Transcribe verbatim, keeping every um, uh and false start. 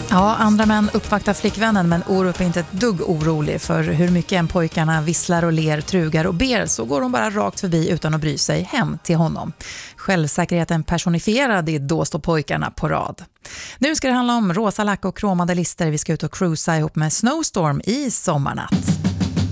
Ja, andra män uppvaktar flickvännen, men Orup är inte ett dugg orolig, för hur mycket en pojkarna visslar och ler, trugar och ber, så går hon bara rakt förbi utan att bry sig hem till honom. Självsäkerheten personifierad är Då står pojkarna på rad. Nu ska det handla om rosa lack och kromade lister. Vi ska ut och cruisa ihop med Snowstorm i Sommarnatt.